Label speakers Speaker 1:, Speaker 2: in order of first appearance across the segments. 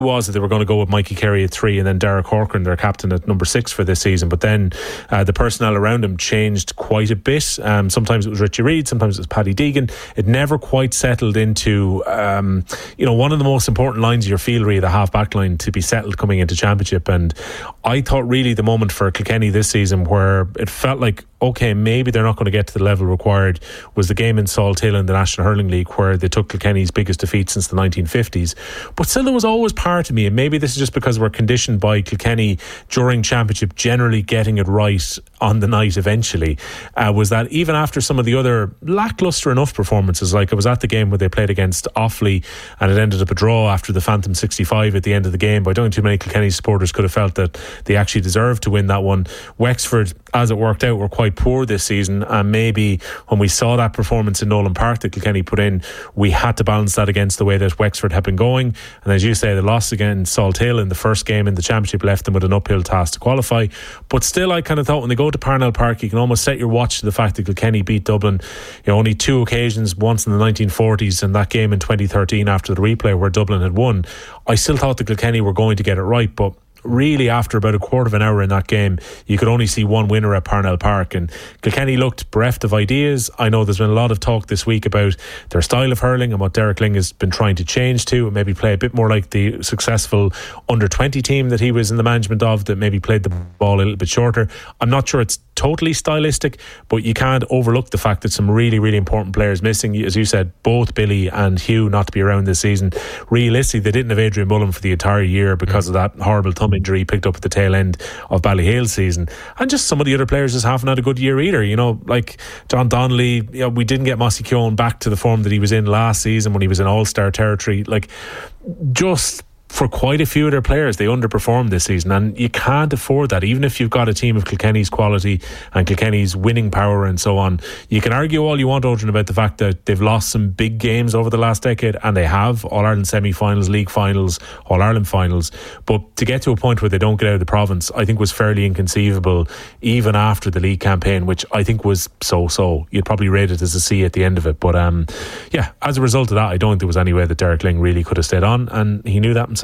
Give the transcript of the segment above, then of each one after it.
Speaker 1: was that they were going to go with Mikey Carey at 3 and then Derek Corcoran, their captain, at number 6 for this season. But then the personnel around him changed quite a bit. Sometimes it was Richie Reid, sometimes it was Paddy Deegan. It never quite settled into one of the most important lines of your field, really, the half-back line, to be settled coming into Championship. And I thought really the moment for Kilkenny this season where it felt like, okay, maybe they're not going to get to the level required, was the game in Salthill in the National Hurling League, where they took Kilkenny's biggest defeat since the 1950s. But still, there was always part of me, and maybe this is just because we're conditioned by Kilkenny during Championship generally getting it right on the night eventually, was that even after some of the other lacklustre enough performances, like I was at the game where they played against Offaly and it ended up a draw after the Phantom 65 at the end of the game, but I don't think too many Kilkenny supporters could have felt that they actually deserved to win that one. Wexford, as it worked out, were quite poor this season, and maybe when we saw that performance in Nolan Park that Kilkenny put in, we had to balance that against the way that Wexford had been going. And as you say, the loss against Salthill in the first game in the Championship left them with an uphill task to qualify. But still, I kind of thought when they go to Parnell Park, you can almost set your watch to the fact that Kilkenny beat Dublin, only 2 occasions, once in the 1940s and that game in 2013 after the replay where Dublin had won. I still thought that Kilkenny were going to get it right, but really after about a quarter of an hour in that game, you could only see one winner at Parnell Park, and Kilkenny looked bereft of ideas. I know there's been a lot of talk this week about their style of hurling and what Derek Lyng has been trying to change to, and maybe play a bit more like the successful under-20 team that he was in the management of, that maybe played the ball a little bit shorter. I'm not sure it's totally stylistic, but you can't overlook the fact that some really, really important players missing. As you said, both Billy and Hugh not to be around this season. Realistically, they didn't have Adrian Mullen for the entire year because of that horrible thumb injury he picked up at the tail end of Ballyhale's season. And just some of the other players just haven't had a good year either, like John Donnelly. We didn't get Mossy Keown back to the form that he was in last season when he was in all-star territory. Just for quite a few of their players, they underperformed this season, and you can't afford that. Even if you've got a team of Kilkenny's quality and Kilkenny's winning power and so on, you can argue all you want, Odrin, about the fact that they've lost some big games over the last decade, and they have All-Ireland semi-finals, league finals, All-Ireland finals, but to get to a point where they don't get out of the province, I think was fairly inconceivable even after the league campaign, which I think was so. You'd probably rate it as a C at the end of it, but as a result of that, I don't think there was any way that Derek Lyng really could have stayed on, and he knew that himself.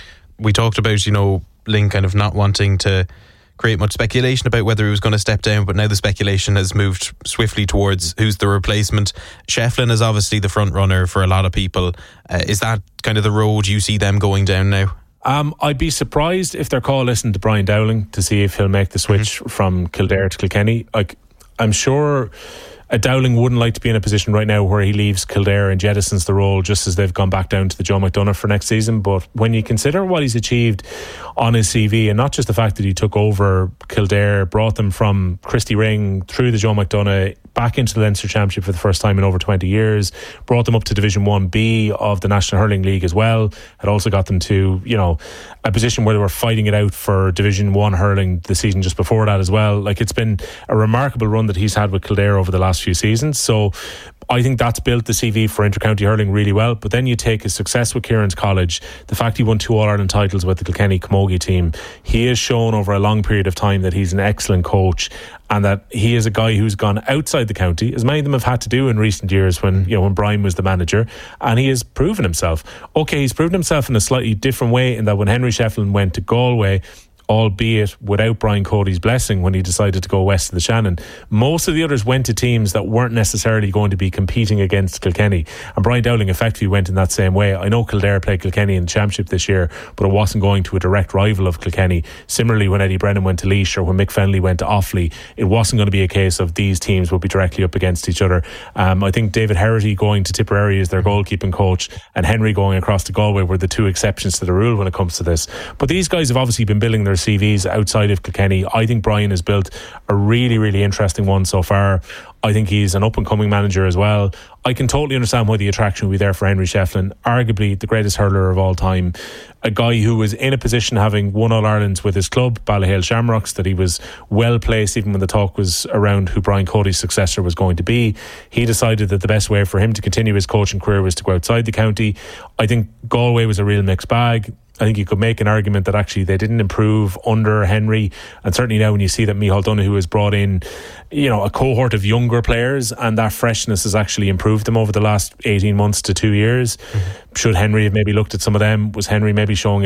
Speaker 2: We talked about, Lyng kind of not wanting to create much speculation about whether he was going to step down, but now the speculation has moved swiftly towards who's the replacement. Shefflin is obviously the front runner for a lot of people. Is that kind of the road you see them going down now?
Speaker 1: I'd be surprised if their call listened to Brian Dowling to see if he'll make the switch from Kildare to Kilkenny. I'm sure Dowling wouldn't like to be in a position right now where he leaves Kildare and jettisons the role just as they've gone back down to the Joe McDonagh for next season. But when you consider what he's achieved on his CV, and not just the fact that he took over Kildare, brought them from Christy Ring through the Joe McDonagh back into the Leinster Championship for the first time in over 20 years, brought them up to Division 1B of the National Hurling League as well, had also got them to, a position where they were fighting it out for Division 1 hurling the season just before that as well. It's been a remarkable run that he's had with Kildare over the last few seasons. So I think that's built the CV for inter-county hurling really well. But then you take his success with Kieran's College, the fact he won 2 All-Ireland titles with the Kilkenny Camogie team. He has shown over a long period of time that he's an excellent coach, and that he is a guy who's gone outside the county, as many of them have had to do in recent years when Brian was the manager, and he has proven himself. Okay, he's proven himself in a slightly different way, in that when Henry Shefflin went to Galway, albeit without Brian Cody's blessing when he decided to go west of the Shannon, most of the others went to teams that weren't necessarily going to be competing against Kilkenny, and Brian Dowling effectively went in that same way. I know Kildare played Kilkenny in the Championship this year, but it wasn't going to a direct rival of Kilkenny. Similarly, when Eddie Brennan went to Laois or when Mick Fennelly went to Offaly, it wasn't going to be a case of these teams would be directly up against each other. I think David Herity going to Tipperary as their goalkeeping coach and Henry going across to Galway were the 2 exceptions to the rule when it comes to this. But these guys have obviously been building their CVs outside of Kilkenny. I think Brian has built a really, really interesting one so far. I think he's an up-and-coming manager as well. I can totally understand why the attraction will be there for Henry Shefflin, arguably the greatest hurler of all time. A guy who was in a position, having won All-Irelands with his club, Ballyhale Shamrocks, that he was well placed even when the talk was around who Brian Cody's successor was going to be. He decided that the best way for him to continue his coaching career was to go outside the county. I think Galway was a real mixed bag. I think you could make an argument that actually they didn't improve under Henry, and certainly now when you see that Micheál Donoghue has brought in a cohort of younger players, and that freshness has actually improved them over the last 18 months to 2 years. Should Henry have maybe looked at some of them? Was Henry maybe showing